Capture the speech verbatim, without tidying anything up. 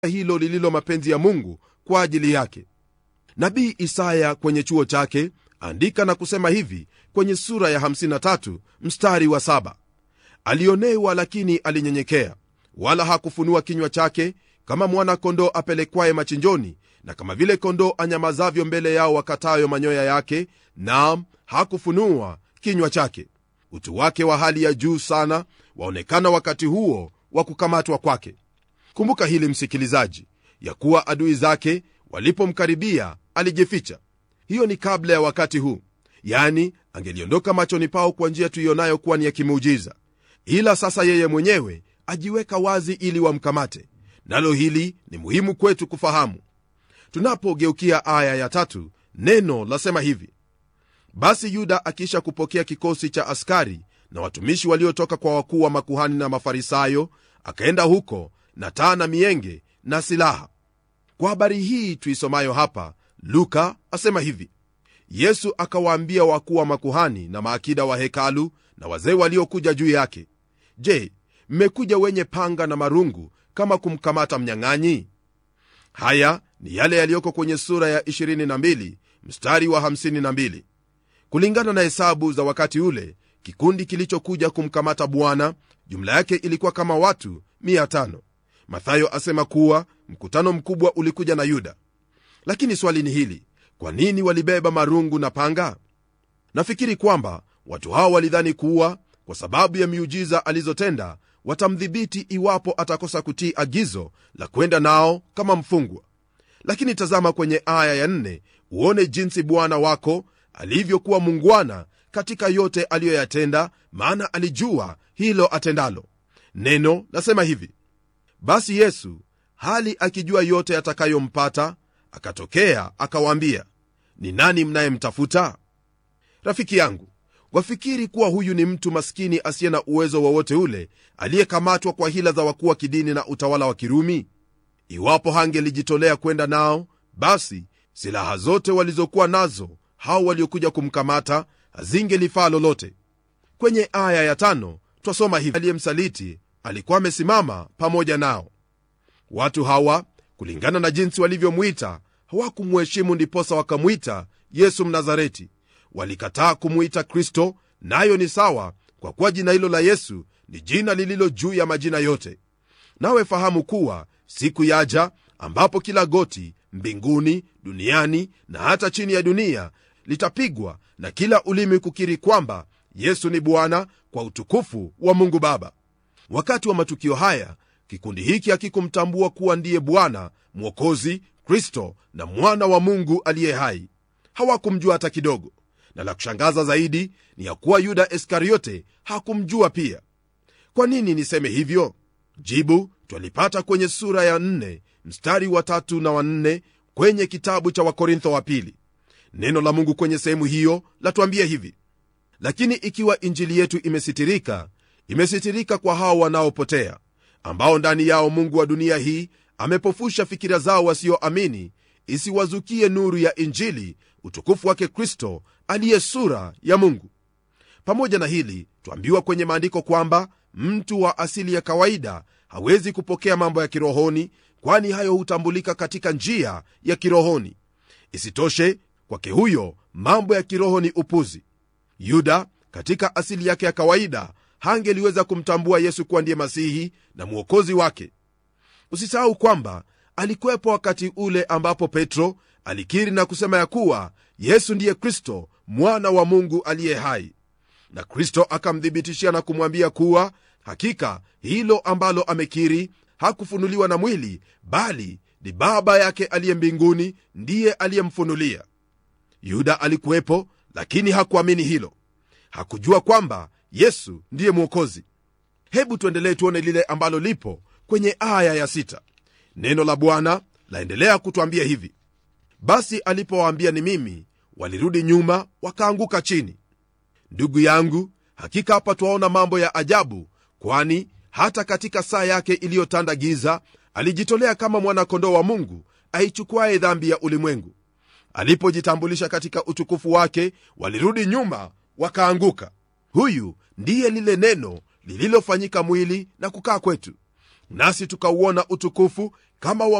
hilo lililo mapenzi ya Mungu kwa ajili yake. Nabii Isaya kwenye chuo chake andika na kusema hivi kwenye sura ya hamsini na tatu mstari wa saba: alionewa lakini alinyenyekea, wala hakufunua kinywa chake, kama mwana kondoo apelekwaye machinjoni, na kama vile kondoo anyamazavyo mbele yao wakatayo manyoya yake, naam, hakufunua kinywa chake. Utu wake wa hali ya juu sana waonekana wakati huo wa kukamatwa kwake. Kumbuka hili msikilizaji, ya kuwa adui zake walipomkaribia alijificha. Hiyo ni kabla ya wakati huu, yani angeliondoka machoni pao kwa njia tuionayo kuwa ni ya kimuujiza, ila sasa yeye mwenyewe ajiweka wazi ili wamkamate. Nalo hili ni muhimu kwetu kufahamu. Tunapogeukia aya ya tatu, neno lasema hivi: basi Yuda akiisha kupokea kikosi cha askari na watumishi waliotoka kwa wakuu wa makuhani na Mafarisayo, akaenda huko na taa na mienge na silaha. Kwa habari hii tuisomayo hapa, Luka asema hivi: Yesu akawaambia wakuu wa makuhani na maakida wa hekalu na wazee waliokuja juu yake, je, mmekuja wenye panga na marungu kama kumkamata mnyang'anyi? Haya ni yale yaliyoko kwenye sura ya ishirini na mbili mstari wa hamsini na mbili. Kulingana na hesabu za wakati ule, kikundi kilichokuja kumkamata Bwana jumla yake ilikuwa kama watu mia tano. Mathayo asema kuwa mkutano mkubwa ulikuja na Yuda. Lakini swali ni hili: kwa nini walibeba marungu na panga? Nafikiri kwamba watu hao walidhani kuwa kwa sababu ya miujiza alizotenda watamdhibiti iwapo atakosa kutii agizo la kwenda nao kama mfungwa. Lakini tazama kwenye aya ya nne uone jinsi Bwana wako alivyokuwa mungwana katika yote aliyoyatenda, maana alijua hilo atendalo. Neno nasema hivi: basi Yesu hali akijua yote yatakayompata, akatokea akawaambia, ni nani mnayemtafuta? Rafiki yangu, wafikiri kuwa huyu ni mtu maskini asiye na uwezo wowote ule aliyekamatwa kwa hila za wakuu wa kidini na utawala wa Kirumi? Iwapo hangelijitolea kwenda nao, basi silaha zote walizokuwa nazo hao waliokuja kumkamata hazingelifaa lolote. Kwenye aya ya tano twasoma hivi: aliyemsaliti alikuwa amesimama pamoja nao. Watu hawa kulingana na jinsi walivyomwita hawakumheshimu, ndiposa wakamwita Yesu Mnazareti. Walikataa kumwita Kristo, nayo ni sawa, kwa kuwa jina hilo la Yesu ni jina lililo juu ya majina yote. Nawe fahamu kuwa siku yaja ambapo kila goti mbinguni, duniani na hata chini ya dunia litapigwa, na kila ulimi kukiri kwamba Yesu ni Bwana, kwa utukufu wa Mungu Baba. Wakati wa matukio haya, kikundi hiki hakikumtambua kuwa ndiye Bwana, Mwokozi, Kristo na mwana wa Mungu aliye hai. Hawakumjua hata kidogo, na la kushangaza zaidi ni ya kuwa Yuda Iskariote hakumjua pia. Kwa nini niseme hivyo? Jibu twalipata kwenye sura ya nne mstari wa tatu na wa nne kwenye kitabu cha Wakorintho wa pili. Neno la Mungu kwenye sehemu hiyo latuambia hivi: lakini ikiwa injili yetu imesitirika, imesitirika kwa hao wanaopotea, ambao ndani yao Mungu wa dunia hii amepofusha fikira zao wasioamini, isiwazukie nuru ya injili, utukufu wake Kristo aliye sura ya Mungu. Pamoja na hili tuambiwa kwenye maandiko kwamba mtu wa asili ya kawaida hawezi kupokea mambo ya kirohoni, kwani hayo hutambulika katika njia ya kirohoni. Isitoshe, kwake huyo mambo ya kiroho ni upuzi. Yuda katika asili yake ya kawaida hangeliweza kumtambua Yesu kuwa ndiye Masihi na Mwokozi wake. Usisahau kwamba alikuwepo wakati ule ambapo Petro alikiri na kusema ya kuwa Yesu ndiye Kristo, mwana wa Mungu aliye hai, na Kristo akamthibitishia na kumwambia kuwa hakika hilo ambalo amekiri hakufunuliwa na mwili, bali ni Baba yake aliye mbinguni ndiye aliyemfunulia. Yuda alikuwepo, lakini hakuamini hilo. Hakujua kwamba Yesu ndiye Mwokozi. Hebu tuendelee tuone lile ambalo lipo kwenye aya ya sita. Neno la Bwana laendelea kutuambia hivi: basi alipowaambia ni mimi, walirudi nyuma wakaanguka chini. Ndugu yangu, hakika hapa twaona mambo ya ajabu, kwani hata katika saa yake iliyotanda giza alijitolea kama mwana-kondoo wa Mungu aichukuaye dhambi ya ulimwengu. Alipojitambulisha katika utukufu wake, walirudi nyuma wakaanguka. Huyu ndiye lile neno lililofanyika mwili na kukaa kwetu, nasi tukauona utukufu kama